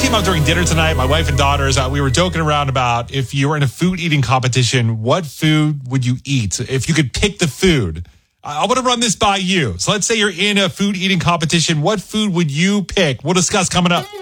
came up during dinner tonight. My wife and daughters, we were joking around about if you were in a food eating competition, what food would you eat? If you could pick the food. I want to run this by you. So let's say you're in a food eating competition. What food would you pick? We'll discuss coming up.